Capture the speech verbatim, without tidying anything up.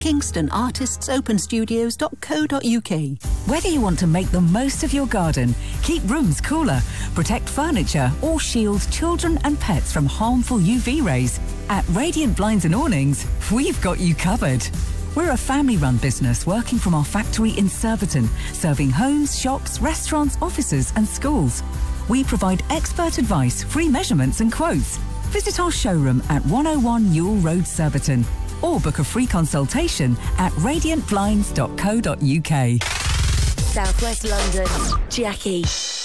kingston artists open studios dot co dot uk. Whether you want to make the most of your garden, keep rooms cooler, protect furniture or shield children and pets from harmful U V rays, at Radiant Blinds and Awnings, we've got you covered. We're a family-run business working from our factory in Surbiton, serving homes, shops, restaurants, offices and schools. We provide expert advice, free measurements and quotes. Visit our showroom at one oh one Newell Road, Surbiton, or book a free consultation at radiant blinds dot co dot uk. South West London, Jackie.